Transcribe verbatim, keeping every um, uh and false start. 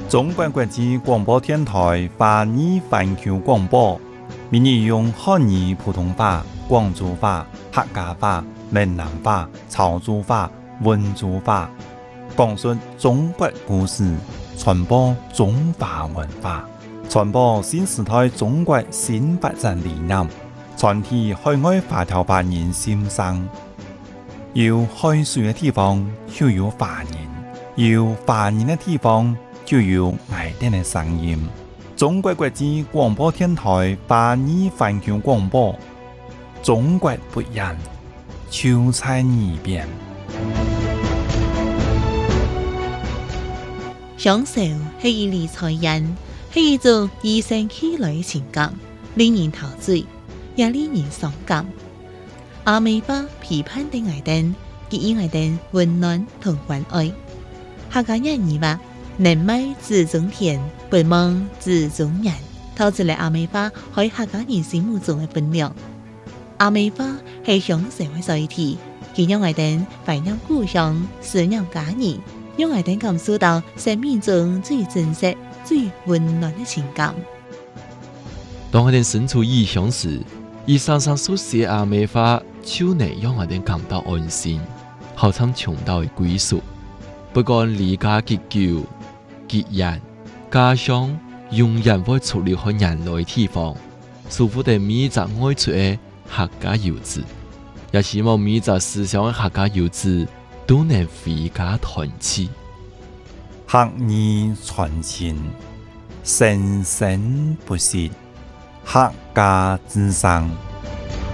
中国国际广播电台华语环球广播，闽语用汉语、普通话、广州话、客家话、闽南话、潮州话、温州话，讲述中国故事，传播中华文化，传播新时代中国新发展理念，传递海外华侨华人心声。有海水的地方就有华人，有华人的地方就有爱哋的声音。中国国际广播电台华语环球广播，中国不一样，就在耳边。 享受係一理財人，係一種與生俱來嘅情感，令人陶醉，也令人傷感。阿美巴批判的愛燈，給予愛燈溫暖同關愛。客家人語話：能賣自種田，不忘自種人，透出嚟阿美巴喺客家人心目中嘅分量。阿美巴係享受嘅載體，佢讓愛燈懷念故鄉，思念家人。讓愛燈感受到生命中最真實、最溫暖的情感。 當愛燈身處異鄉時，伊常常所寫阿美話，就能讓愛燈感到安心，好像尋到嘅歸屬。不管離家幾久、幾遠，家鄉永遠會出留喺人類地方，祝福的每一個愛出嘅客家遊子，也希望每一個思想嘅客家遊子都能回家團聚， 客語傳情，生生不息，客家之聲。